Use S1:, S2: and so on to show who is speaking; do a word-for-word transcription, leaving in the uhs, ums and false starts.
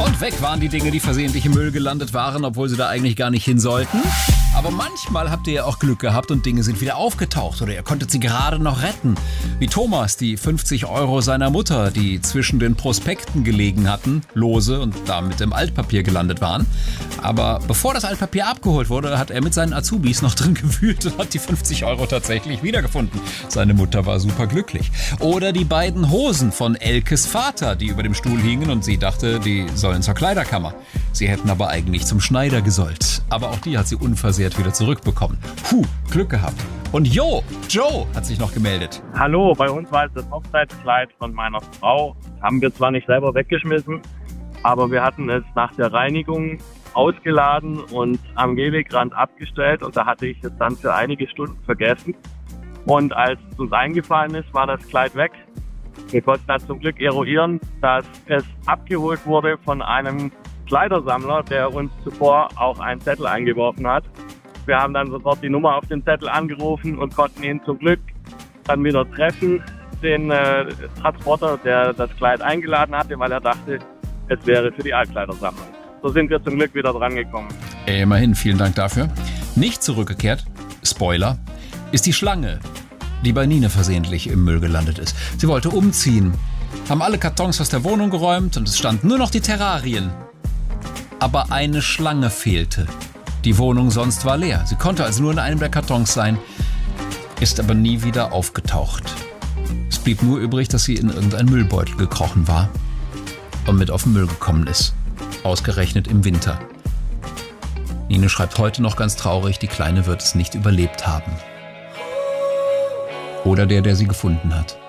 S1: Und weg waren die Dinge, die versehentlich im Müll gelandet waren, obwohl sie da eigentlich gar nicht hin sollten. Aber manchmal habt ihr ja auch Glück gehabt und Dinge sind wieder aufgetaucht oder ihr konntet sie gerade noch retten. Wie Thomas, die fünfzig Euro seiner Mutter, die zwischen den Prospekten gelegen hatten, lose und damit im Altpapier gelandet waren. Aber bevor das Altpapier abgeholt wurde, hat er mit seinen Azubis noch drin gewühlt und hat die fünfzig Euro tatsächlich wiedergefunden. Seine Mutter war super glücklich. Oder die beiden Hosen von Elkes Vater, die über dem Stuhl hingen und sie dachte, die sollen zur Kleiderkammer. Sie hätten aber eigentlich zum Schneider gesollt. Aber auch die hat sie unversehrt wieder zurückbekommen. Puh, Glück gehabt. Und Jo, Joe hat sich noch gemeldet.
S2: Hallo, bei uns war es das Hochzeitskleid von meiner Frau. Haben wir zwar nicht selber weggeschmissen, aber wir hatten es nach der Reinigung ausgeladen und am Gehwegrand abgestellt und da hatte ich es dann für einige Stunden vergessen. Und als es uns eingefallen ist, war das Kleid weg. Wir konnten dann zum Glück eruieren, dass es abgeholt wurde von einem Kleidersammler, der uns zuvor auch einen Zettel eingeworfen hat. Wir haben dann sofort die Nummer auf den Zettel angerufen und konnten ihn zum Glück dann wieder treffen, den äh, Transporter, der das Kleid eingeladen hatte, weil er dachte, es wäre für die Altkleidersammlung. So sind wir zum Glück wieder drangekommen.
S1: Immerhin, vielen Dank dafür. Nicht zurückgekehrt, Spoiler, ist die Schlange, die bei Nine versehentlich im Müll gelandet ist. Sie wollte umziehen, haben alle Kartons aus der Wohnung geräumt und es standen nur noch die Terrarien. Aber eine Schlange fehlte. Die Wohnung sonst war leer. Sie konnte also nur in einem der Kartons sein, ist aber nie wieder aufgetaucht. Es blieb nur übrig, dass sie in irgendeinen Müllbeutel gekrochen war und mit auf den Müll gekommen ist. Ausgerechnet im Winter. Nine schreibt heute noch ganz traurig, die Kleine wird es nicht überlebt haben. Oder der, der sie gefunden hat.